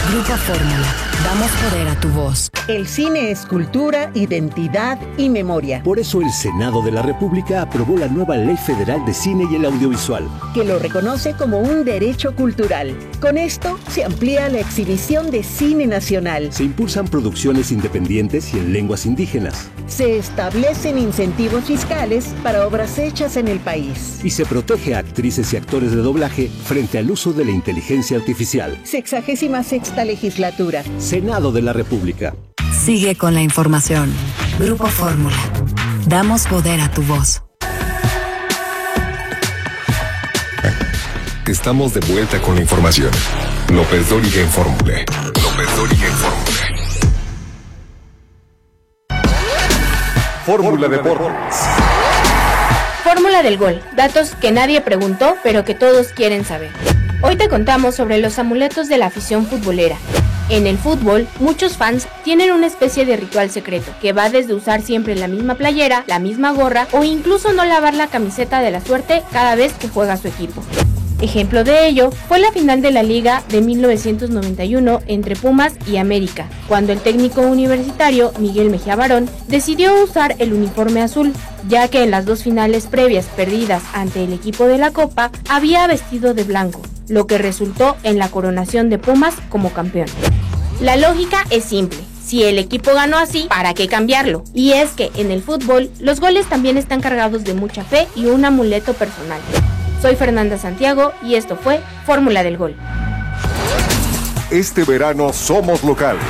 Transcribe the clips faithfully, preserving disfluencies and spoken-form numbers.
Grupo Fórmula, damos poder a tu voz. El cine es cultura, identidad y memoria. Por eso el Senado de la República aprobó la nueva Ley Federal de Cine y el Audiovisual, que lo reconoce como un derecho cultural. Con esto se amplía la exhibición de cine nacional. Se impulsan producciones independientes y en lenguas indígenas. Se establecen incentivos fiscales para obras hechas en el país. Y se protege a actrices y actores de doblaje frente al uso de la inteligencia artificial. Sexagésima sexta legislatura. Senado de la República. Sigue con la información. Grupo Fórmula. Damos poder a tu voz. Estamos de vuelta con la información. López Dóriga en Fórmula. López Dóriga en Fórmula. Fórmula Deportes. Fórmula del gol. Datos que nadie preguntó, pero que todos quieren saber. Hoy te contamos sobre los amuletos de la afición futbolera. En el fútbol, muchos fans tienen una especie de ritual secreto, que va desde usar siempre la misma playera, la misma gorra o incluso no lavar la camiseta de la suerte cada vez que juega su equipo. Ejemplo de ello fue la final de la Liga de mil novecientos noventa y uno entre Pumas y América, cuando el técnico universitario Miguel Mejía Barón decidió usar el uniforme azul, ya que en las dos finales previas perdidas ante el equipo de la Copa había vestido de blanco, lo que resultó en la coronación de Pumas como campeón. La lógica es simple. Si el equipo ganó así, ¿para qué cambiarlo? Y es que en el fútbol, los goles también están cargados de mucha fe y un amuleto personal. Soy Fernanda Santiago y esto fue Fórmula del Gol. Este verano somos locales.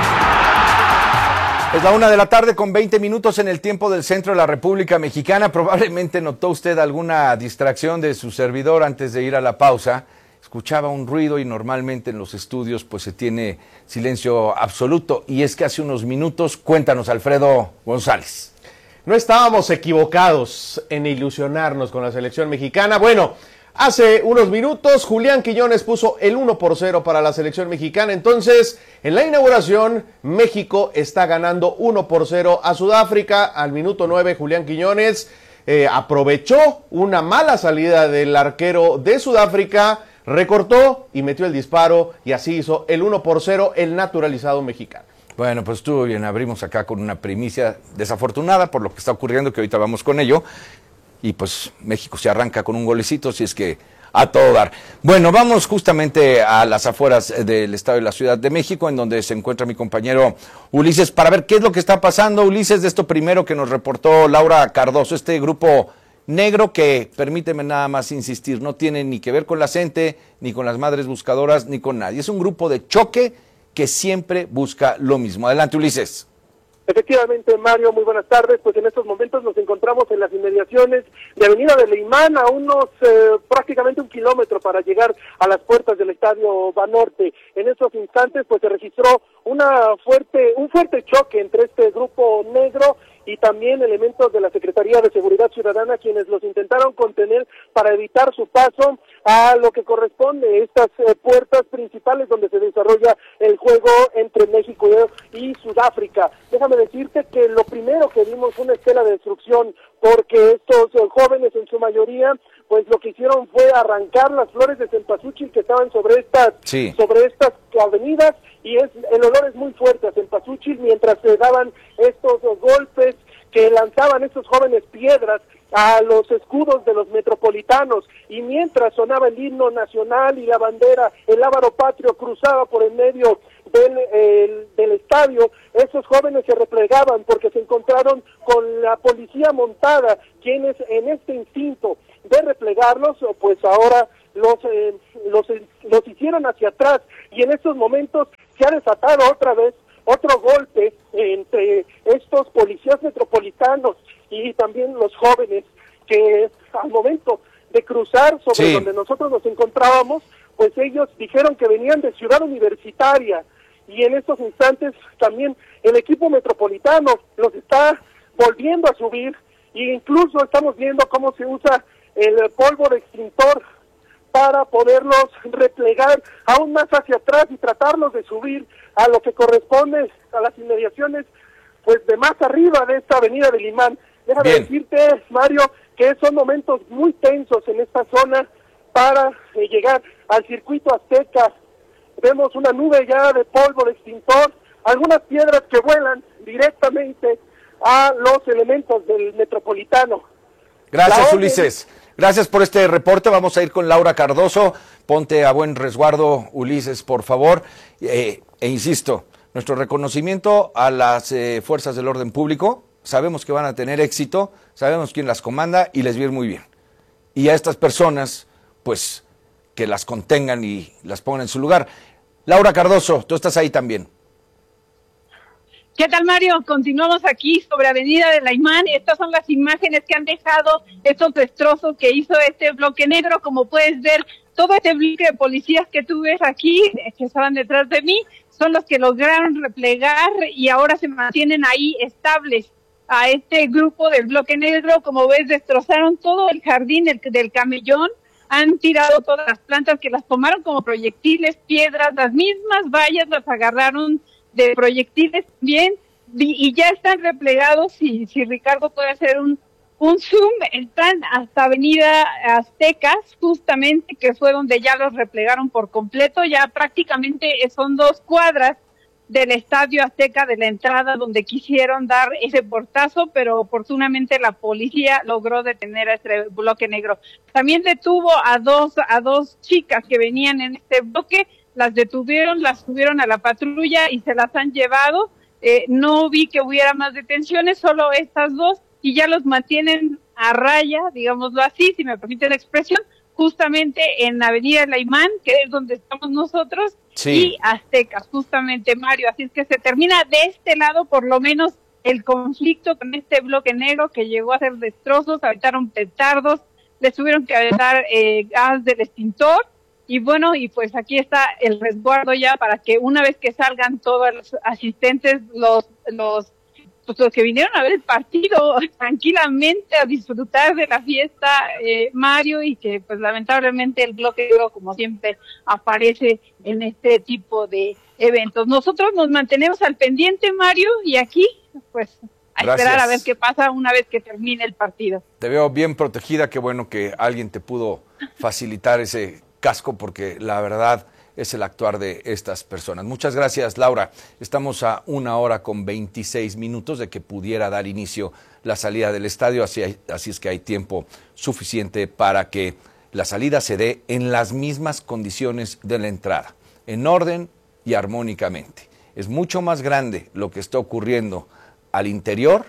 Es la una de la tarde con veinte minutos en el tiempo del centro de la República Mexicana. Probablemente notó usted alguna distracción de su servidor antes de ir a la pausa. Escuchaba un ruido y normalmente en los estudios pues se tiene silencio absoluto. Y es que hace unos minutos, cuéntanos Alfredo González. No estábamos equivocados en ilusionarnos con la selección mexicana. Bueno, hace unos minutos Julián Quiñones puso el uno por cero para la selección mexicana. Entonces, en la inauguración, México está ganando uno por cero a Sudáfrica. Al minuto nueve, Julián Quiñones eh, aprovechó una mala salida del arquero de Sudáfrica, recortó y metió el disparo y así hizo el uno por cero el naturalizado mexicano. Bueno, pues estuvo bien, abrimos acá con una primicia desafortunada por lo que está ocurriendo, que ahorita vamos con ello, y pues México se arranca con un golecito, si es que a todo dar. Bueno, vamos justamente a las afueras del estado de la Ciudad de México, en donde se encuentra mi compañero Ulises, para ver qué es lo que está pasando. Ulises, de esto primero que nos reportó Laura Cardoso, este grupo negro que, permíteme nada más insistir, no tiene ni que ver con la gente, ni con las madres buscadoras, ni con nadie. Es un grupo de choque que siempre busca lo mismo. Adelante, Ulises. Efectivamente, Mario, muy buenas tardes. Pues en estos momentos nos encontramos en las inmediaciones de Avenida de Leimán, a unos eh, prácticamente un kilómetro para llegar a las puertas del Estadio Banorte. En estos instantes, pues se registró una fuerte, un fuerte choque entre este grupo negro y también elementos de la Secretaría de Seguridad Ciudadana, quienes los intentaron contener para evitar su paso a lo que corresponde estas eh, puertas principales donde se desarrolla el juego entre México y Sudáfrica. Déjame decirte que lo primero que vimos fue una estela de destrucción, porque estos eh, jóvenes en su mayoría, pues lo que hicieron fue arrancar las flores de cempasúchil que estaban sobre estas, sí. sobre estas avenidas, y es el olor es muy fuerte a cempasúchil, mientras se daban estos uh, golpes que lanzaban estos jóvenes piedras a los escudos de los metropolitanos, y mientras sonaba el himno nacional y la bandera, el lábaro patrio cruzaba por el medio del, el, del estadio, esos jóvenes se replegaban porque se encontraron con la policía montada, quienes en este instinto de replegarlos, pues ahora los, eh, los, los hicieron hacia atrás, y en estos momentos se ha desatado otra vez otro golpe entre estos policías metropolitanos y también los jóvenes, que al momento de cruzar sobre sí. donde nosotros nos encontrábamos, pues ellos dijeron que venían de Ciudad Universitaria, y en estos instantes también el equipo metropolitano los está volviendo a subir, e incluso estamos viendo cómo se usa el polvo de extintor para poderlos replegar aún más hacia atrás y tratarlos de subir a lo que corresponde a las inmediaciones, pues de más arriba de esta avenida del Imán. Déjame Bien. decirte, Mario, que son momentos muy tensos en esta zona para eh, llegar al circuito Azteca. vemos una nube ya de polvo de extintor, algunas piedras que vuelan directamente a los elementos del Metropolitano. Gracias, Ulises. Gracias por este reporte. Vamos a ir con Laura Cardoso. Ponte a buen resguardo, Ulises, por favor. Eh, e insisto, nuestro reconocimiento a las eh, fuerzas del orden público. Sabemos que van a tener éxito, sabemos quién las comanda y les viene muy bien. Y a estas personas, pues, que las contengan y las pongan en su lugar. Laura Cardoso, tú estás ahí también. ¿Qué tal, Mario? Continuamos aquí sobre Avenida del Aymán. Estas son las imágenes que han dejado estos destrozos que hizo este bloque negro. Como puedes ver, todo este bloque de policías que tú ves aquí, que estaban detrás de mí, son los que lograron replegar y ahora se mantienen ahí estables. A este grupo del bloque negro, como ves, destrozaron todo el jardín del, del camellón, han tirado todas las plantas que las tomaron como proyectiles, piedras, las mismas vallas las agarraron de proyectiles también, y, y ya están replegados. Si, si Ricardo puede hacer un, un zoom, están hasta Avenida Aztecas, justamente, que fue donde ya los replegaron por completo. Ya prácticamente son dos cuadras del Estadio Azteca, de la entrada donde quisieron dar ese portazo, pero oportunamente la policía logró detener a este bloque negro. También detuvo a dos a dos chicas que venían en este bloque, las detuvieron, las subieron a la patrulla y se las han llevado. Eh, no vi que hubiera más detenciones, solo estas dos, y ya los mantienen a raya, digámoslo así, si me permite la expresión, justamente en Avenida El Aymán, que es donde estamos nosotros, sí, y Aztecas, justamente, Mario. Así es que se termina de este lado, por lo menos, el conflicto con este bloque negro que llegó a hacer destrozos, aventaron petardos, les tuvieron que aventar eh, gas del extintor, y bueno, y pues aquí está el resguardo ya para que una vez que salgan todos los asistentes, los los pues los que vinieron a ver el partido tranquilamente a disfrutar de la fiesta, eh, Mario, y que pues lamentablemente el bloque negro, como siempre, aparece en este tipo de eventos. Nosotros nos mantenemos al pendiente, Mario, y aquí pues a Gracias. Esperar a ver qué pasa una vez que termine el partido. Te veo bien protegida, qué bueno que alguien te pudo facilitar ese casco, porque la verdad es el actuar de estas personas. Muchas gracias, Laura. Estamos a una hora con veintiséis minutos de que pudiera dar inicio la salida del estadio, así, hay, así es que hay tiempo suficiente para que la salida se dé en las mismas condiciones de la entrada, en orden y armónicamente. Es mucho más grande lo que está ocurriendo al interior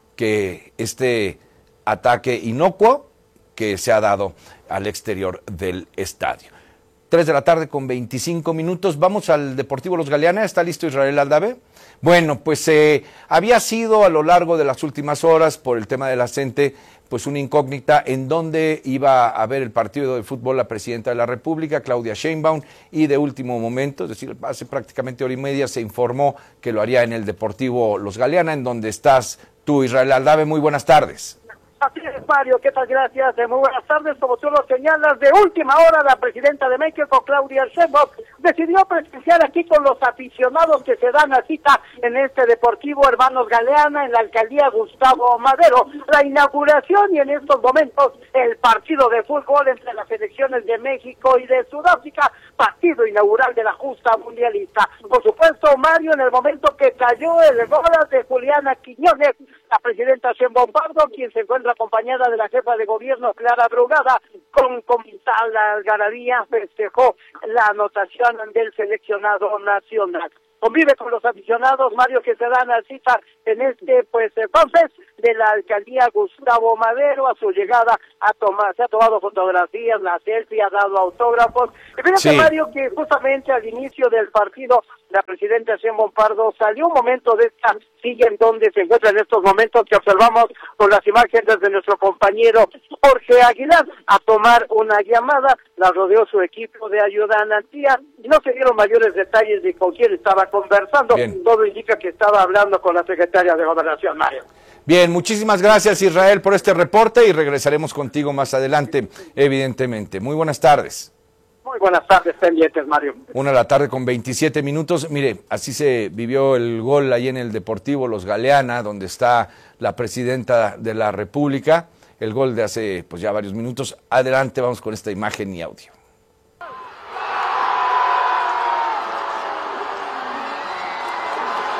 que este ataque inocuo que se ha dado al exterior del estadio. tres de la tarde con veinticinco minutos. Vamos al Deportivo Los Galeana. ¿Está listo Israel Aldave? Bueno, pues eh, había sido a lo largo de las últimas horas, por el tema de la CENTE, pues una incógnita en dónde iba a haber el partido de fútbol la presidenta de la República, Claudia Sheinbaum, y de último momento, es decir, hace prácticamente hora y media, se informó que lo haría en el Deportivo Los Galeana, en donde estás tú, Israel Aldave. Muy buenas tardes. Así es, Mario, ¿qué tal? Gracias. Eh, muy buenas tardes. Como tú lo señalas, de última hora la presidenta de México, Claudia Sheinbaum, decidió presenciar aquí con los aficionados que se dan a cita en este Deportivo Hermanos Galeana, en la alcaldía Gustavo Madero, la inauguración y en estos momentos el partido de fútbol entre las selecciones de México y de Sudáfrica, partido inaugural de la justa mundialista. Por supuesto, Mario, en el momento que cayó el gol de Juliana Quiñones, la presidenta Sheinbaum Pardo, quien se encuentra acompañada de la jefa de gobierno, Clara Brugada, con, con tal algarabía festejó la anotación del seleccionado nacional. Convive con los aficionados, Mario, que se dan a cita en este, pues, entonces, de la alcaldía Gustavo Madero. A su llegada a tomar, se ha tomado fotografías, la selfie, ha dado autógrafos. Y fíjate, sí, Mario, que justamente al inicio del partido, la presidenta Sheinbaum Pardo salió un momento de esta silla en donde se encuentra en estos momentos que observamos con las imágenes de nuestro compañero Jorge Aguilar, a tomar una llamada. La rodeó su equipo de ayudantía y no se dieron mayores detalles de con quién estaba conversando. Bien. Todo indica que estaba hablando con la secretaria de Gobernación, Mario. Bien, muchísimas gracias, Israel, por este reporte, y regresaremos contigo más adelante, evidentemente. Muy buenas tardes. Muy buenas tardes, pendientes, Mario. Una de la tarde con veintisiete minutos. Mire, así se vivió el gol ahí en el Deportivo Los Galeana, donde está la presidenta de la República. El gol de hace pues ya varios minutos. Adelante, vamos con esta imagen y audio.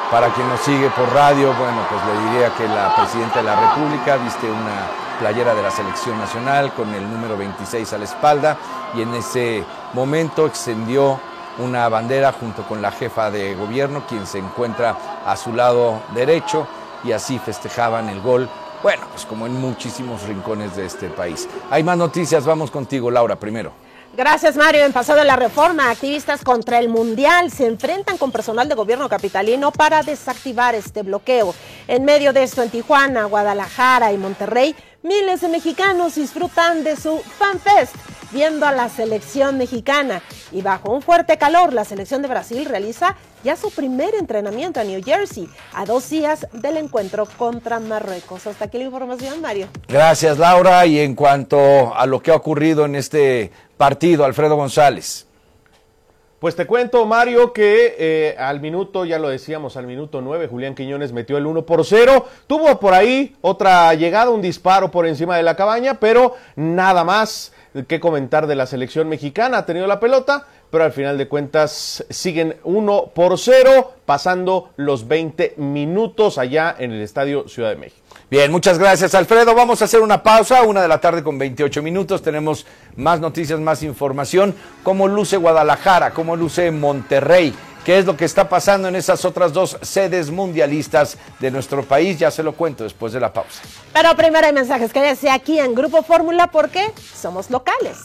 Para quien nos sigue por radio, bueno, pues le diría que la presidenta de la República viste una playera de la selección nacional con el número veintiséis a la espalda y en ese momento extendió una bandera junto con la jefa de gobierno, quien se encuentra a su lado derecho, y así festejaban el gol, bueno, pues como en muchísimos rincones de este país. Hay más noticias, vamos contigo, Laura, primero. Gracias, Mario. En Paso de la Reforma, activistas contra el Mundial se enfrentan con personal de gobierno capitalino para desactivar este bloqueo. En medio de esto, en Tijuana, Guadalajara y Monterrey, miles de mexicanos disfrutan de su FanFest, viendo a la selección mexicana. Y bajo un fuerte calor, la selección de Brasil realiza ya su primer entrenamiento a New Jersey, a dos días del encuentro contra Marruecos. Hasta aquí la información, Mario. Gracias, Laura. Y en cuanto a lo que ha ocurrido en este partido, Alfredo González. Pues te cuento, Mario, que eh, al minuto, ya lo decíamos, al minuto nueve, Julián Quiñones metió el uno por cero. Tuvo por ahí otra llegada, un disparo por encima de la cabaña, pero nada más que comentar de la selección mexicana. Ha tenido la pelota, pero al final de cuentas siguen uno por cero, pasando los veinte minutos allá en el Estadio Ciudad de México. Bien, muchas gracias, Alfredo. Vamos a hacer una pausa, una de la tarde con veintiocho minutos. Tenemos más noticias, más información. ¿Cómo luce Guadalajara? ¿Cómo luce Monterrey? ¿Qué es lo que está pasando en esas otras dos sedes mundialistas de nuestro país? Ya se lo cuento después de la pausa. Pero primero hay mensajes. Quédese aquí en Grupo Fórmula porque somos locales.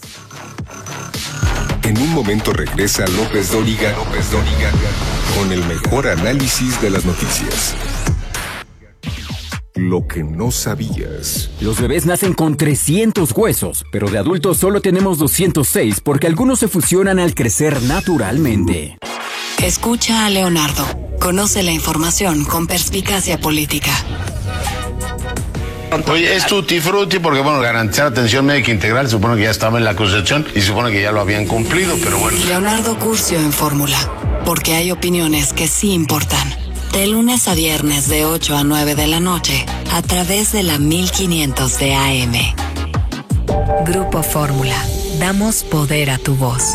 En un momento regresa López Dóriga, López Dóriga con el mejor análisis de las noticias. Lo que no sabías. Los bebés nacen con trescientos huesos, pero de adultos solo tenemos doscientos seis porque algunos se fusionan al crecer naturalmente. Escucha a Leonardo. Conoce la información con perspicacia política. Oye, es tutti frutti porque, bueno, garantizar atención médica integral se supone que ya estaba en la Constitución y se supone que ya lo habían cumplido, pero bueno. Leonardo Curcio en Fórmula, porque hay opiniones que sí importan. De lunes a viernes de ocho a nueve de la noche, a través de la mil quinientos de A M. Grupo Fórmula. Damos poder a tu voz.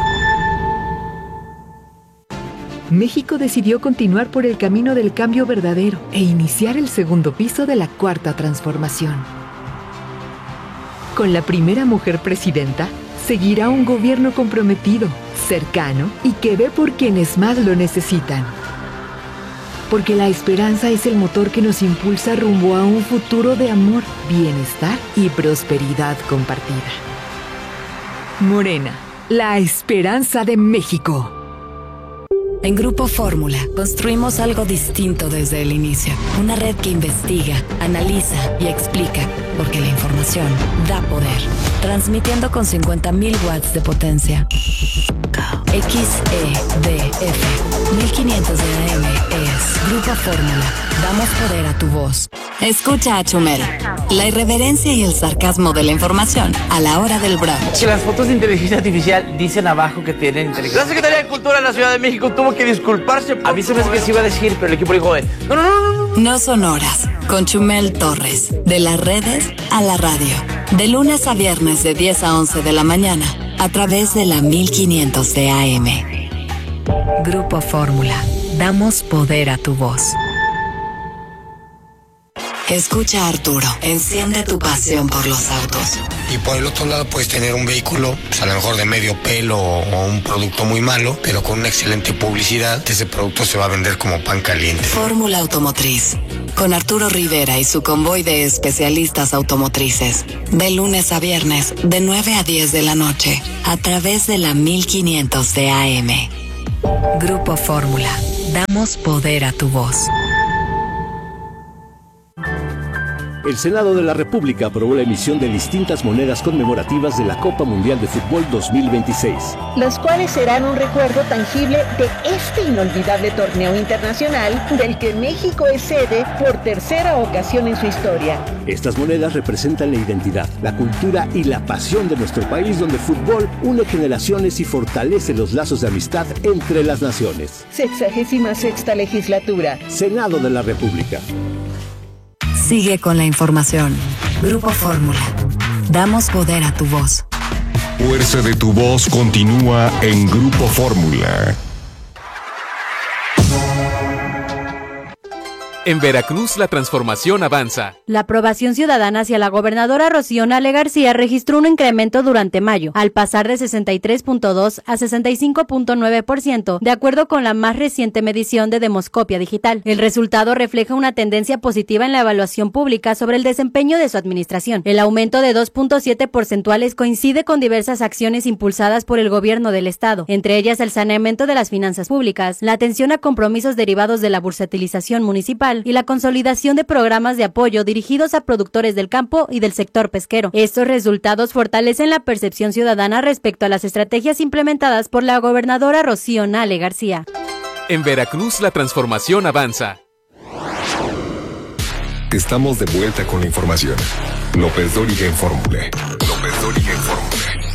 México decidió continuar por el camino del cambio verdadero e iniciar el segundo piso de la Cuarta Transformación. Con la primera mujer presidenta, seguirá un gobierno comprometido, cercano y que ve por quienes más lo necesitan. Porque la esperanza es el motor que nos impulsa rumbo a un futuro de amor, bienestar y prosperidad compartida. Morena, la esperanza de México. En Grupo Fórmula construimos algo distinto desde el inicio. Una red que investiga, analiza y explica, porque la información da poder. Transmitiendo con cincuenta mil watts de potencia. X E D F mil quinientos de A M es Grupo Fórmula. Damos poder a tu voz. Escucha a Chumel. La irreverencia y el sarcasmo de la información a la hora del brunch. Que las fotos de inteligencia artificial dicen abajo que tienen inteligencia. La Secretaría de Cultura de la Ciudad de México tuvo que disculparse. A mí se me hace que se iba a decir, pero el equipo dijo, no, no, no, no, no. No son horas. Con Chumel Torres. De las redes a la radio. De lunes a viernes de diez a once de la mañana. A través de la mil quinientos de A M. Grupo Fórmula. Damos poder a tu voz. Escucha a Arturo. Enciende tu pasión por los autos. Y por el otro lado puedes tener un vehículo, pues a lo mejor de medio pelo o un producto muy malo, pero con una excelente publicidad, ese producto se va a vender como pan caliente. Fórmula Automotriz. Con Arturo Rivera y su convoy de especialistas automotrices. De lunes a viernes, de nueve a diez de la noche. A través de la mil quinientos de A M. Grupo Fórmula. Damos poder a tu voz. El Senado de la República aprobó la emisión de distintas monedas conmemorativas de la Copa Mundial de Fútbol dos mil veintiséis. Las cuales serán un recuerdo tangible de este inolvidable torneo internacional del que México es sede por tercera ocasión en su historia. Estas monedas representan la identidad, la cultura y la pasión de nuestro país, donde el fútbol une generaciones y fortalece los lazos de amistad entre las naciones. Sexagésima sexta legislatura. Senado de la República. Sigue con la información. Grupo Fórmula. Damos poder a tu voz. Fuerza de tu voz continúa en Grupo Fórmula. En Veracruz, la transformación avanza. La aprobación ciudadana hacia la gobernadora Rocío Nale García registró un incremento durante mayo, al pasar de sesenta y tres punto dos a sesenta y cinco punto nueve por ciento, de acuerdo con la más reciente medición de Demoscopia Digital. El resultado refleja una tendencia positiva en la evaluación pública sobre el desempeño de su administración. El aumento de dos punto siete porcentuales coincide con diversas acciones impulsadas por el gobierno del estado, entre ellas el saneamiento de las finanzas públicas, la atención a compromisos derivados de la bursatilización municipal y la consolidación de programas de apoyo dirigidos a productores del campo y del sector pesquero. Estos resultados fortalecen la percepción ciudadana respecto a las estrategias implementadas por la gobernadora Rocío Nale García. En Veracruz, la transformación avanza. Estamos de vuelta con la información. López Dóriga en Fórmula. López Dóriga en Fórmula.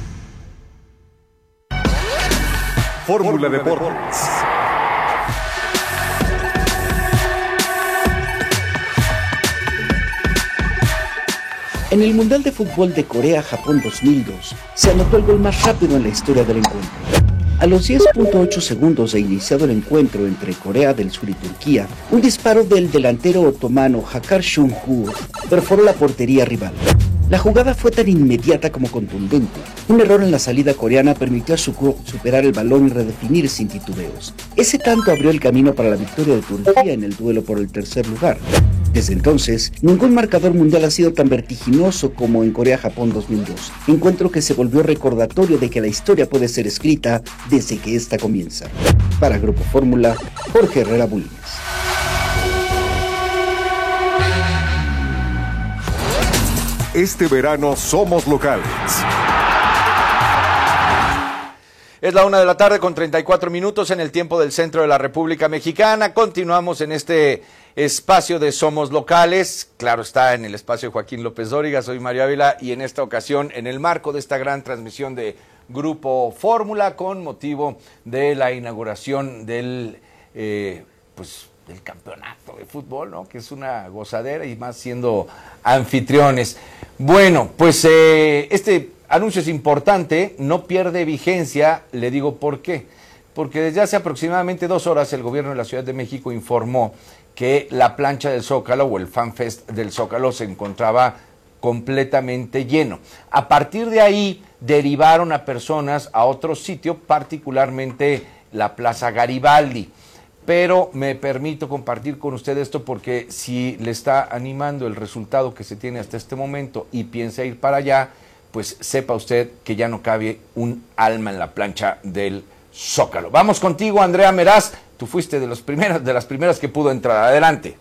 Fórmula Deportes. En el Mundial de Fútbol de Corea-Japón dos mil dos, se anotó el gol más rápido en la historia del encuentro. A los diez punto ocho segundos de iniciado el encuentro entre Corea del Sur y Turquía, un disparo del delantero otomano Hakar Shunhur perforó la portería rival. La jugada fue tan inmediata como contundente. Un error en la salida coreana permitió a Sukur superar el balón y redefinir sin titubeos. Ese tanto abrió el camino para la victoria de Turquía en el duelo por el tercer lugar. Desde entonces, ningún marcador mundial ha sido tan vertiginoso como en Corea-Japón dos mil dos, encuentro que se volvió recordatorio de que la historia puede ser escrita desde que ésta comienza. Para Grupo Fórmula, Jorge Herrera Bulnes. Este verano somos locales. Es la una de la tarde con treinta y cuatro minutos en el tiempo del centro de la República Mexicana. Continuamos en este espacio de Somos Locales. Claro está, en el espacio de Joaquín López Dóriga. Soy Mario Ávila y en esta ocasión, en el marco de esta gran transmisión de Grupo Fórmula, con motivo de la inauguración del, eh, pues, del campeonato de fútbol, ¿no? Que es una gozadera y más siendo anfitriones. Bueno, pues eh, este anuncio es importante, no pierde vigencia, le digo por qué. Porque desde hace aproximadamente dos horas el gobierno de la Ciudad de México informó que la plancha del Zócalo o el FanFest del Zócalo se encontraba completamente lleno. A partir de ahí derivaron a personas a otro sitio, particularmente la Plaza Garibaldi. Pero me permito compartir con usted esto porque si le está animando el resultado que se tiene hasta este momento y piensa ir para allá, pues sepa usted que ya no cabe un alma en la plancha del Zócalo. Vamos contigo, Andrea Meraz. Tú fuiste de los primeros, de las primeras que pudo entrar. Adelante.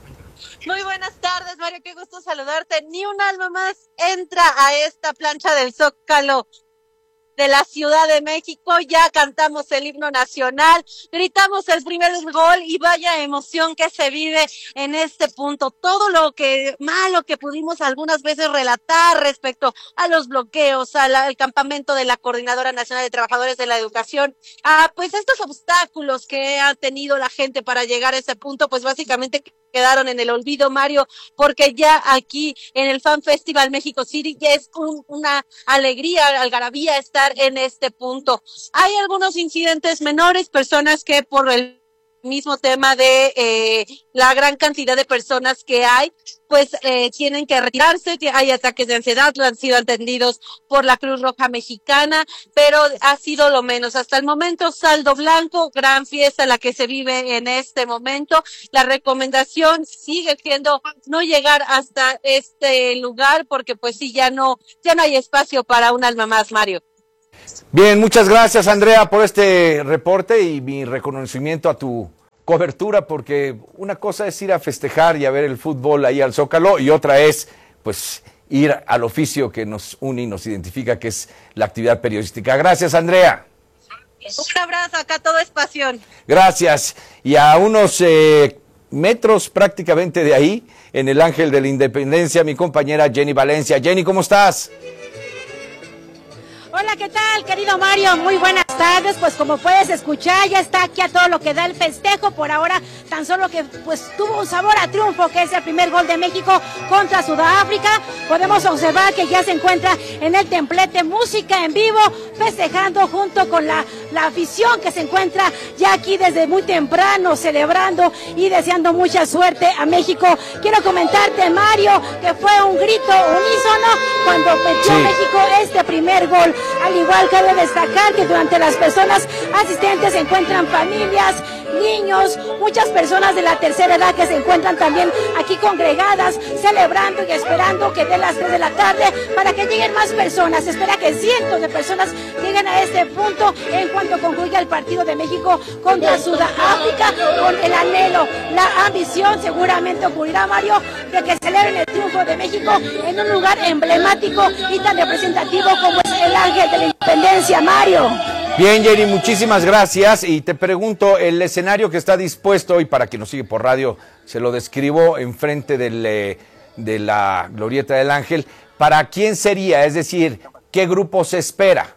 Muy buenas tardes, Mario. Qué gusto saludarte. Ni un alma más entra a esta plancha del Zócalo de la Ciudad de México. Ya cantamos el himno nacional, gritamos el primer gol y vaya emoción que se vive en este punto. Todo lo que malo que pudimos algunas veces relatar respecto a los bloqueos, al, al campamento de la Coordinadora Nacional de Trabajadores de la Educación, a pues estos obstáculos que ha tenido la gente para llegar a ese punto, pues básicamente quedaron en el olvido, Mario, porque ya aquí en el Fan Festival México City ya es un, una alegría, algarabía estar en este punto. Hay algunos incidentes menores, personas que por el mismo tema de eh, la gran cantidad de personas que hay, pues eh, tienen que retirarse, hay ataques de ansiedad, han sido atendidos por la Cruz Roja Mexicana, pero ha sido lo menos. Hasta el momento, saldo blanco, gran fiesta la que se vive en este momento. La recomendación sigue siendo no llegar hasta este lugar, porque pues sí, ya no, ya no hay espacio para un alma más, Mario. Bien, muchas gracias, Andrea, por este reporte y mi reconocimiento a tu cobertura, porque una cosa es ir a festejar y a ver el fútbol ahí al Zócalo y otra es, pues, ir al oficio que nos une y nos identifica, que es la actividad periodística. Gracias, Andrea. Un abrazo, acá todo es pasión. Gracias. Y a unos eh, metros prácticamente de ahí, en el Ángel de la Independencia, mi compañera Jenny Valencia. Jenny, ¿cómo estás? Hola, ¿qué tal, querido Mario? Muy buenas tardes. Pues como puedes escuchar, ya está aquí a todo lo que da el festejo. Por ahora, tan solo que pues tuvo un sabor a triunfo, que es el primer gol de México contra Sudáfrica. Podemos observar que ya se encuentra en el templete música en vivo, festejando junto con la, la afición que se encuentra ya aquí desde muy temprano, celebrando y deseando mucha suerte a México. Quiero comentarte, Mario, que fue un grito unísono cuando metió Sí. México este primer gol. Al igual cabe destacar que durante las personas asistentes se encuentran familias, niños, muchas personas de la tercera edad que se encuentran también aquí congregadas, celebrando y esperando que den las tres de la tarde para que lleguen más personas. Se espera que cientos de personas lleguen a este punto en cuanto concluya el partido de México contra Sudáfrica, con el anhelo, la ambición, seguramente ocurrirá, Mario, de que celebren el triunfo de México en un lugar emblemático y tan representativo como es el Ángel de la Independencia, Mario. Bien, Jenny, muchísimas gracias. Y te pregunto, el escenario que está dispuesto, y para quien nos sigue por radio, se lo describo enfrente del, eh, de la Glorieta del Ángel, ¿para quién sería? Es decir, ¿qué grupo se espera?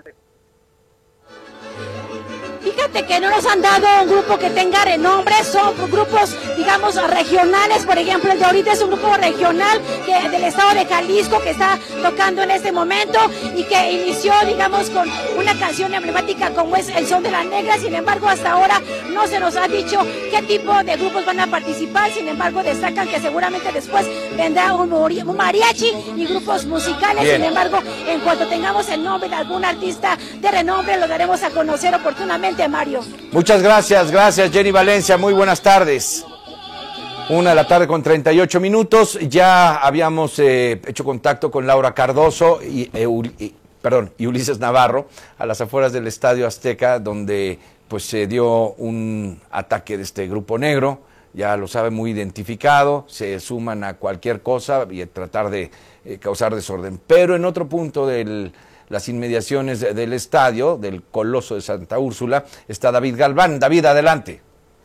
Fíjate que no nos han dado un grupo que tenga renombre, son grupos, digamos, regionales. Por ejemplo, el de ahorita es un grupo regional que, del estado de Jalisco, que está tocando en este momento y que inició, digamos, con una canción emblemática como es El Son de la Negra. Sin embargo, hasta ahora no se nos ha dicho qué tipo de grupos van a participar. Sin embargo, destacan que seguramente después vendrá un, un mariachi y grupos musicales. Bien. Sin embargo, en cuanto tengamos el nombre de algún artista de renombre, lo daremos a conocer oportunamente, Mario. Muchas gracias, gracias Jenny Valencia, muy buenas tardes. Una de la tarde con treinta y ocho minutos, ya habíamos eh, hecho contacto con Laura Cardoso y, eh, y, perdón, y Ulises Navarro a las afueras del Estadio Azteca, donde pues se dio un ataque de este grupo negro, ya lo sabe, muy identificado, se suman a cualquier cosa y a tratar de eh, causar desorden. Pero en otro punto del las inmediaciones del estadio, del Coloso de Santa Úrsula, está David Galván. David, adelante.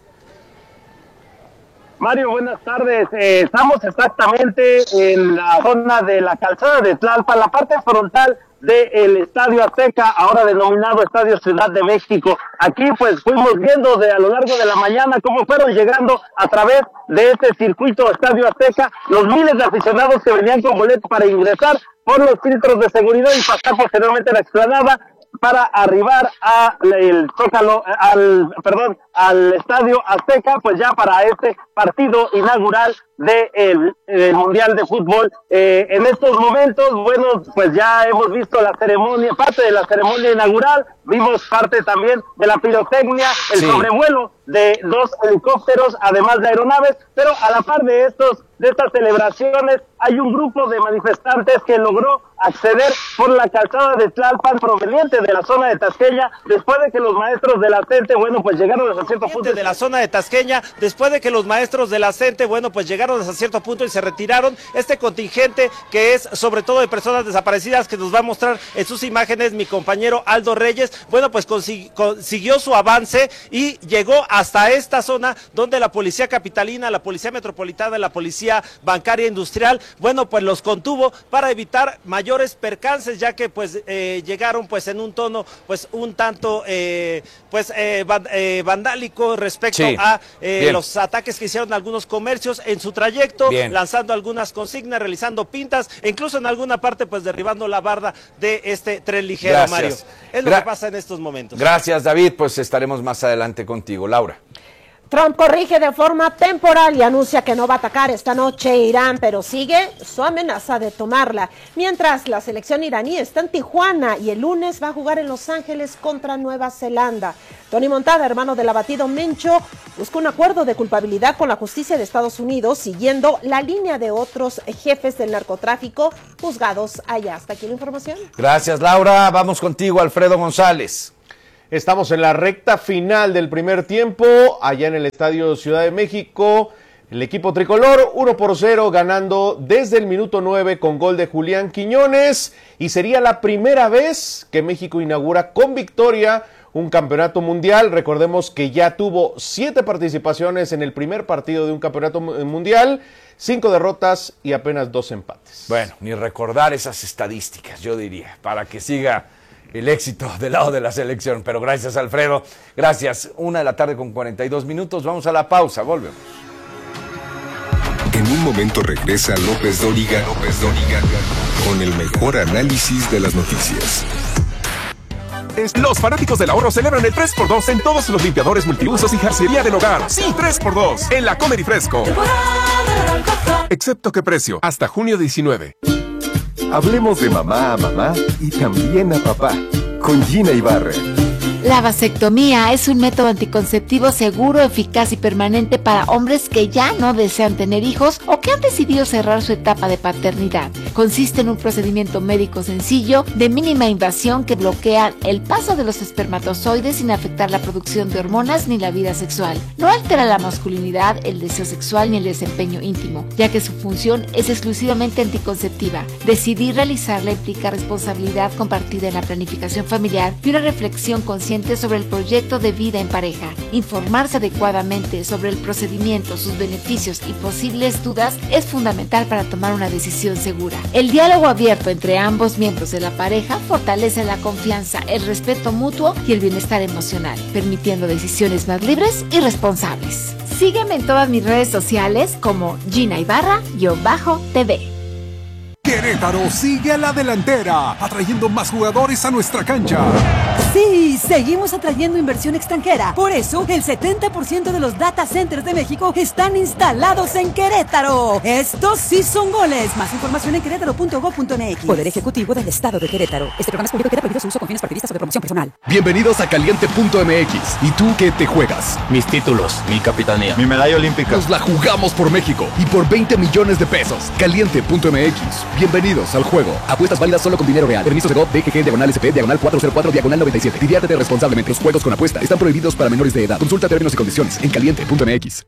Mario, buenas tardes. Eh, estamos exactamente en la zona de la calzada de Tlalpan, la parte frontal del Estadio Azteca, ahora denominado Estadio Ciudad de México. Aquí pues fuimos viendo de a lo largo de la mañana cómo fueron llegando a través de este circuito Estadio Azteca los miles de aficionados que venían con boleto para ingresar por los filtros de seguridad y pasar posteriormente a la explanada para arribar a el Zócalo, al, perdón, al Estadio Azteca, pues ya para este partido inaugural del de Mundial de Fútbol. Eh, en estos momentos, bueno, pues ya hemos visto la ceremonia, parte de la ceremonia inaugural, vimos parte también de la pirotecnia, el sí. sobrevuelo de dos helicópteros, además de aeronaves, pero a la par de estos, de estas celebraciones, hay un grupo de manifestantes que logró acceder por la calzada de Tlalpan, proveniente de la zona de Tasqueña, después de que los maestros de la C E N T E, bueno, pues llegaron hasta cierto punto. De la zona de Tasqueña, después de que los maestros de la C E N T E, bueno, pues llegaron hasta cierto punto y se retiraron. Este contingente, que es sobre todo de personas desaparecidas, que nos va a mostrar en sus imágenes mi compañero Aldo Reyes, bueno, pues consiguió, consiguió su avance y llegó hasta esta zona donde la policía capitalina, la policía metropolitana, la policía bancaria industrial, bueno, pues los contuvo para evitar mayores percances, ya que pues eh, llegaron pues en un tono pues un tanto eh, pues eh, van, eh, vandálico respecto sí. a eh, los ataques que hicieron algunos comercios en su trayecto, bien. lanzando algunas consignas, realizando pintas, e incluso en alguna parte pues derribando la barda de este tren ligero. Gracias. Mario. Es lo Gra que pasa en estos momentos. Gracias, David, pues estaremos más adelante contigo. Laura. Trump corrige de forma temporal y anuncia que no va a atacar esta noche Irán, pero sigue su amenaza de tomarla. Mientras la selección iraní está en Tijuana y el lunes va a jugar en Los Ángeles contra Nueva Zelanda. Tony Montada, hermano del abatido Mencho, busca un acuerdo de culpabilidad con la justicia de Estados Unidos, siguiendo la línea de otros jefes del narcotráfico juzgados allá. Hasta aquí la información. Gracias, Laura. Vamos contigo, Alfredo González. Estamos en la recta final del primer tiempo, allá en el Estadio Ciudad de México. El equipo tricolor, uno por cero, ganando desde el minuto nueve con gol de Julián Quiñones. Y sería la primera vez que México inaugura con victoria un campeonato mundial. Recordemos que ya tuvo siete participaciones en el primer partido de un campeonato mundial, cinco derrotas y apenas dos empates. Bueno, ni recordar esas estadísticas, yo diría, para que siga el éxito del lado de la selección. Pero gracias, Alfredo. Gracias. Una de la tarde con cuarenta y dos minutos. Vamos a la pausa. Volvemos. En un momento regresa López Dóriga, López Dóriga, con el mejor análisis de las noticias. Los fanáticos del ahorro celebran el tres por dos en todos los limpiadores multiusos y jarcería del hogar. Sí, tres por dos en la Comer y Fresco. Excepto qué precio, hasta junio diecinueve. Hablemos de mamá a mamá y también a papá, con Gina Ibarra. La vasectomía es un método anticonceptivo seguro, eficaz y permanente para hombres que ya no desean tener hijos o que han decidido cerrar su etapa de paternidad. Consiste en un procedimiento médico sencillo, de mínima invasión, que bloquea el paso de los espermatozoides sin afectar la producción de hormonas ni la vida sexual. No altera la masculinidad, el deseo sexual ni el desempeño íntimo, ya que su función es exclusivamente anticonceptiva. Decidir realizarla implica responsabilidad compartida en la planificación familiar y una reflexión consciente sobre el proyecto de vida en pareja. Informarse adecuadamente sobre el procedimiento, sus beneficios y posibles dudas es fundamental para tomar una decisión segura. El diálogo abierto entre ambos miembros de la pareja fortalece la confianza, el respeto mutuo y el bienestar emocional, permitiendo decisiones más libres y responsables. Sígueme en todas mis redes sociales como Gina Ibarra-T V. Querétaro sigue a la delantera, atrayendo más jugadores a nuestra cancha. Sí, seguimos atrayendo inversión extranjera. Por eso, el setenta por ciento de los data centers de México están instalados en Querétaro. Estos sí son goles. Más información en querétaro punto gob punto eme equis. Poder Ejecutivo del Estado de Querétaro. Este programa es público y queda prohibido su uso con fines partidistas o de promoción personal. Bienvenidos a caliente punto eme equis. ¿Y tú qué te juegas? Mis títulos, mi capitanía, mi medalla olímpica. Nos la jugamos por México y por veinte millones de pesos. caliente punto eme equis. Bienvenidos al juego. Apuestas válidas solo con dinero real. Permiso de G O V, D G G, diagonal S P, diagonal cuatrocientos cuatro, diagonal noventa y siete. Diviértete responsablemente. Los juegos con apuesta están prohibidos para menores de edad. Consulta términos y condiciones en caliente punto eme equis.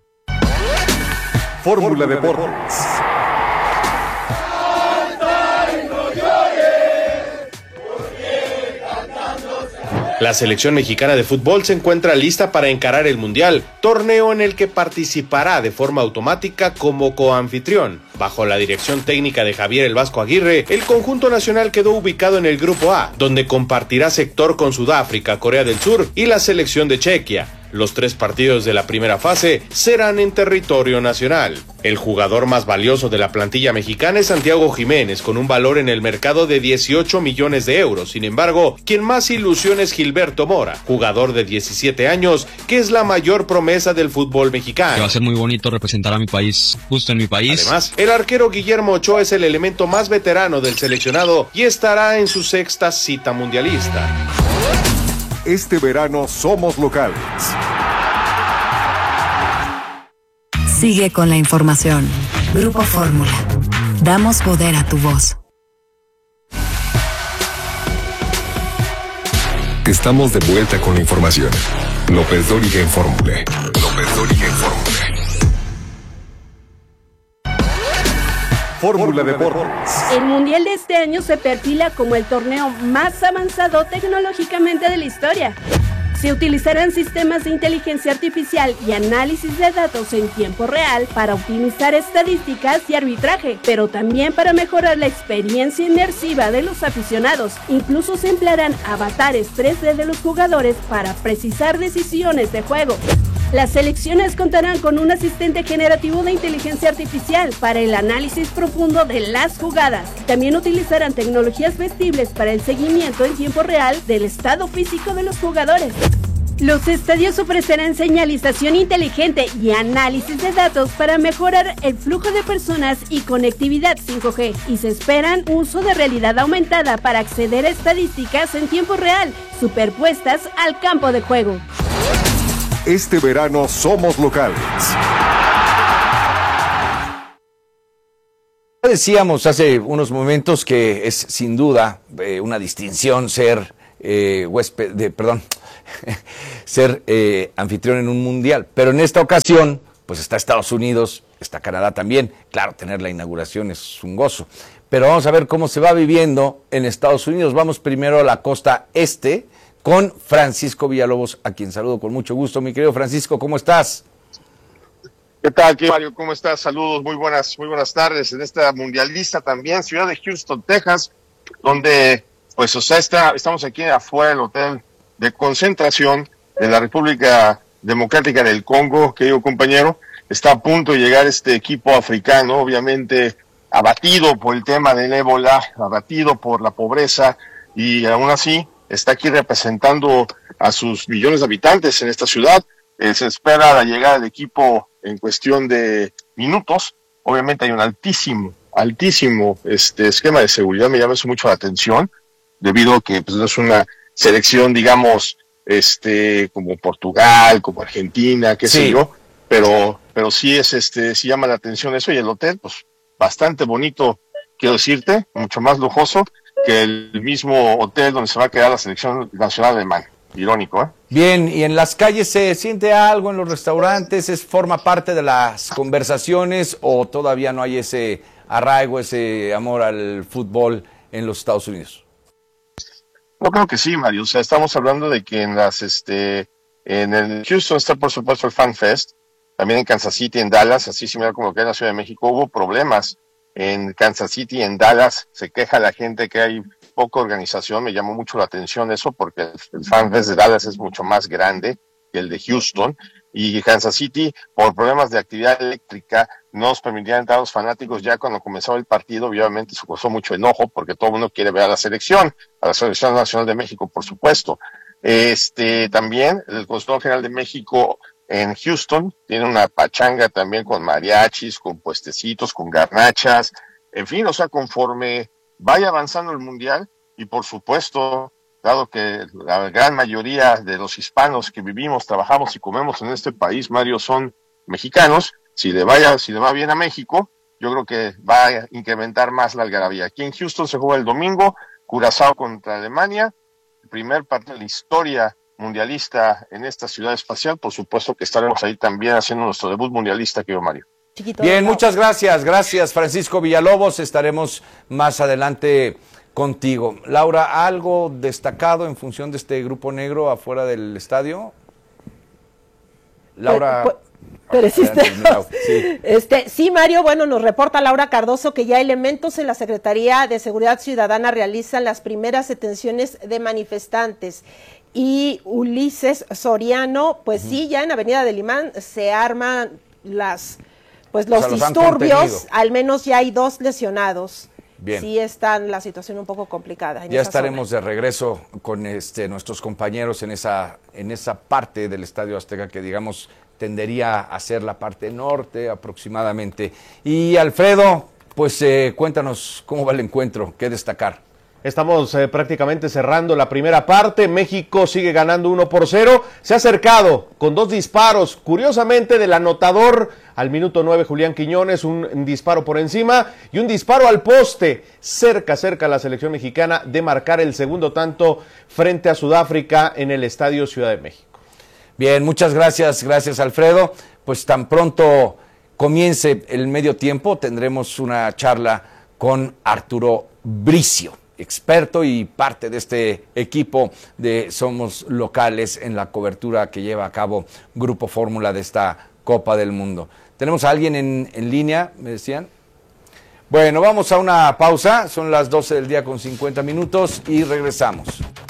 Fórmula Deportes. La selección mexicana de fútbol se encuentra lista para encarar el Mundial, torneo en el que participará de forma automática como coanfitrión. Bajo la dirección técnica de Javier El Vasco Aguirre, el conjunto nacional quedó ubicado en el Grupo A, donde compartirá sector con Sudáfrica, Corea del Sur y la selección de Chequia. Los tres partidos de la primera fase serán en territorio nacional. El jugador más valioso de la plantilla mexicana es Santiago Jiménez, con un valor en el mercado de dieciocho millones de euros. Sin embargo, quien más ilusiona es Gilberto Mora, jugador de diecisiete años, que es la mayor promesa del fútbol mexicano. Va a ser muy bonito representar a mi país, justo en mi país. Además, el arquero Guillermo Ochoa es el elemento más veterano del seleccionado y estará en su sexta cita mundialista. Este verano somos locales. Sigue con la información. Grupo Fórmula. Damos poder a tu voz. Estamos de vuelta con la información. López Dóriga en Fórmula. López Dóriga en Fórmula. Fórmula Deportes. El Mundial de este año se perfila como el torneo más avanzado tecnológicamente de la historia. Se utilizarán sistemas de inteligencia artificial y análisis de datos en tiempo real para optimizar estadísticas y arbitraje, pero también para mejorar la experiencia inmersiva de los aficionados. Incluso se emplearán avatares tres D de los jugadores para precisar decisiones de juego. Las selecciones contarán con un asistente generativo de inteligencia artificial para el análisis profundo de las jugadas. También utilizarán tecnologías vestibles para el seguimiento en tiempo real del estado físico de los jugadores. Los estadios ofrecerán señalización inteligente y análisis de datos para mejorar el flujo de personas y conectividad cinco G, y se esperan uso de realidad aumentada para acceder a estadísticas en tiempo real, superpuestas al campo de juego. Este verano somos locales. Decíamos hace unos momentos que es sin duda eh, una distinción ser eh, huésped, de, perdón, ser eh, anfitrión en un mundial, pero en esta ocasión pues está Estados Unidos, está Canadá también. Claro, tener la inauguración es un gozo, pero vamos a ver cómo se va viviendo en Estados Unidos. Vamos primero a la costa este con Francisco Villalobos, a quien saludo con mucho gusto. Mi querido Francisco, ¿cómo estás? ¿Qué tal, Mario? ¿Cómo estás? Saludos, muy buenas, muy buenas tardes. En esta mundialista también, ciudad de Houston, Texas, donde pues, o sea, está, estamos aquí afuera del hotel de concentración de la República Democrática del Congo, querido compañero. Está a punto de llegar este equipo africano, obviamente abatido por el tema del ébola, abatido por la pobreza, y aún así está aquí representando a sus millones de habitantes en esta ciudad. Eh, se espera la llegada del equipo en cuestión de minutos. Obviamente hay un altísimo, altísimo este esquema de seguridad, me llama eso mucho la atención, debido a que pues, no es una selección, digamos, este como Portugal, como Argentina, qué sé yo, pero pero sí es este sí llama la atención eso, y el hotel pues bastante bonito, quiero decirte, mucho más lujoso que el mismo hotel donde se va a quedar la selección nacional alemana. Irónico, ¿eh? Bien, ¿y en las calles se siente algo en los restaurantes? ¿Es forma parte de las conversaciones o todavía no hay ese arraigo, ese amor al fútbol en los Estados Unidos? Yo creo que sí, Mario. O sea, estamos hablando de que en las, este, en el Houston está por supuesto el Fan Fest, también en Kansas City, en Dallas, así similar como que en la Ciudad de México, hubo problemas en Kansas City, en Dallas, se queja la gente que hay poca organización, me llamó mucho la atención eso, porque el Fan Fest de Dallas es mucho más grande que el de Houston, y Kansas City, por problemas de actividad eléctrica, no nos permitían entrar a los fanáticos ya cuando comenzaba el partido. Obviamente se causó mucho enojo, porque todo el mundo quiere ver a la selección, a la Selección Nacional de México, por supuesto. Este, también, el Consulado General de México en Houston tiene una pachanga también con mariachis, con puestecitos, con garnachas, en fin, o sea, conforme vaya avanzando el Mundial, y por supuesto, dado que la gran mayoría de los hispanos que vivimos, trabajamos y comemos en este país, Mario, son mexicanos, si le vaya, si le va bien a México, yo creo que va a incrementar más la algarabía. Aquí en Houston se juega el domingo, Curazao contra Alemania, el primer partido de la historia mundialista en esta ciudad espacial. Por supuesto que estaremos ahí también haciendo nuestro debut mundialista, querido Mario. Chiquito, bien, muchas gracias, gracias Francisco Villalobos, estaremos más adelante contigo. Laura, ¿algo destacado en función de este grupo negro afuera del estadio? Laura... Pues, pues, Pero sí, este, sí, Mario, bueno, nos reporta Laura Cardoso que ya elementos en la Secretaría de Seguridad Ciudadana realizan las primeras detenciones de manifestantes. Y Ulises Soriano, pues uh-huh. sí, ya en Avenida del Imán se arman las, pues los, o sea, los disturbios, al menos ya hay dos lesionados. Bien. Sí está la situación un poco complicada. En ya esa estaremos zona. de regreso con este nuestros compañeros en esa en esa parte del Estadio Azteca que digamos tendería a ser la parte norte aproximadamente. Y Alfredo, pues eh, cuéntanos cómo va el encuentro, qué destacar. Estamos eh, prácticamente cerrando la primera parte. México sigue ganando uno por cero. Se ha acercado con dos disparos, curiosamente del anotador al minuto nueve, Julián Quiñones, un disparo por encima y un disparo al poste. Cerca, cerca la selección mexicana de marcar el segundo tanto frente a Sudáfrica en el Estadio Ciudad de México. Bien, muchas gracias, gracias Alfredo. Pues tan pronto comience el medio tiempo, tendremos una charla con Arturo Bricio, experto y parte de este equipo de Somos Locales en la cobertura que lleva a cabo Grupo Fórmula de esta Copa del Mundo. ¿Tenemos a alguien en, en línea, me decían? Bueno, vamos a una pausa, son las doce del día con cincuenta minutos y regresamos.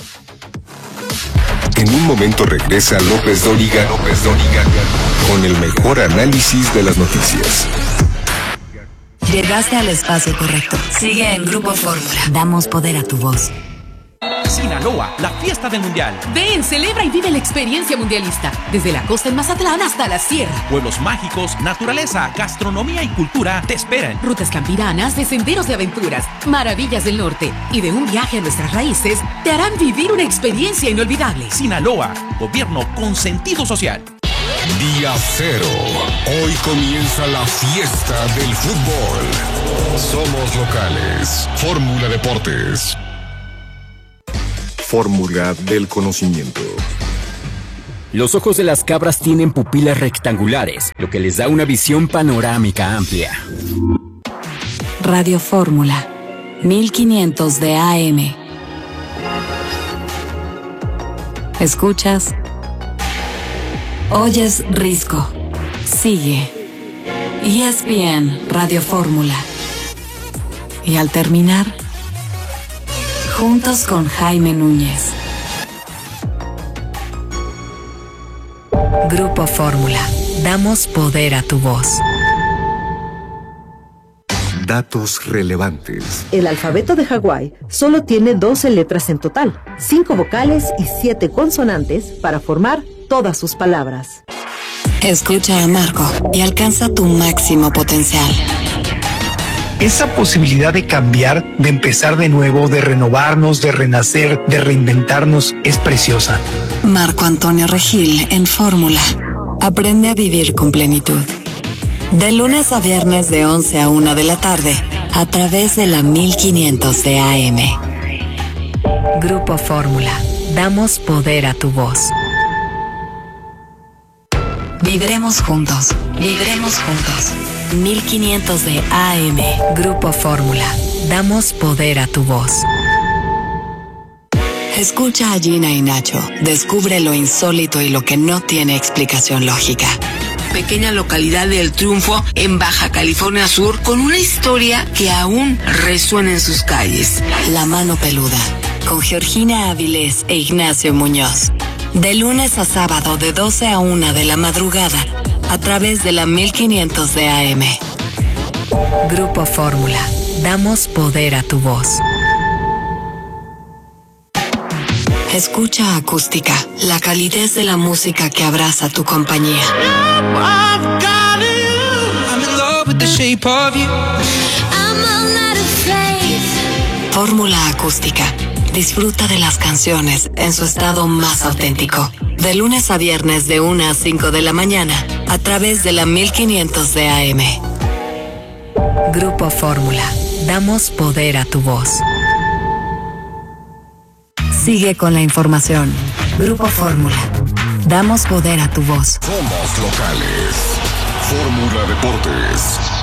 En un momento regresa López Dóriga, López Dóriga con el mejor análisis de las noticias. Llegaste al espacio correcto. Sigue en Grupo Fórmula. Damos poder a tu voz. Sinaloa, la fiesta del mundial. Ven, celebra y vive la experiencia mundialista. Desde la costa en Mazatlán hasta la sierra. Pueblos mágicos, naturaleza, gastronomía y cultura te esperan. Rutas campiranas de senderos de aventuras, maravillas del norte y de un viaje a nuestras raíces te harán vivir una experiencia inolvidable. Sinaloa, gobierno con sentido social. Día cero. Hoy comienza la fiesta del fútbol. Somos Locales. Fórmula Deportes. Fórmula del conocimiento. Los ojos de las cabras tienen pupilas rectangulares, lo que les da una visión panorámica amplia. Radio Fórmula, mil quinientos de A M. ¿Escuchas? Oyes Risco. Sigue. E S P N Radio Fórmula. Y al terminar, Juntos con Jaime Núñez. Grupo Fórmula. Damos poder a tu voz. Datos relevantes. El alfabeto de Hawái solo tiene doce letras en total, cinco vocales y siete consonantes para formar todas sus palabras. Escucha a Marco y alcanza tu máximo potencial. Esa posibilidad de cambiar, de empezar de nuevo, de renovarnos, de renacer, de reinventarnos, es preciosa. Marco Antonio Regil en Fórmula. Aprende a vivir con plenitud. De lunes a viernes de once a una de la tarde, a través de la mil quinientos de A M. Grupo Fórmula. Damos poder a tu voz. Viviremos juntos. Viviremos juntos. mil quinientos de A M. Grupo Fórmula. Damos poder a tu voz. Escucha a Gina y Nacho. Descubre lo insólito y lo que no tiene explicación lógica. Pequeña localidad de El Triunfo, en Baja California Sur, con una historia que aún resuena en sus calles. La mano peluda, con Georgina Avilés e Ignacio Muñoz. De lunes a sábado de doce a una de la madrugada, a través de la mil quinientos de A M. Grupo Fórmula. Damos poder a tu voz. Escucha Acústica, la calidez de la música que abraza tu compañía. Fórmula Acústica. Disfruta de las canciones en su estado más auténtico. De lunes a viernes de una a cinco de la mañana, a través de la mil quinientos de A M. Grupo Fórmula. Damos poder a tu voz. Sigue con la información. Grupo Fórmula. Damos poder a tu voz. Somos locales. Fórmula Deportes.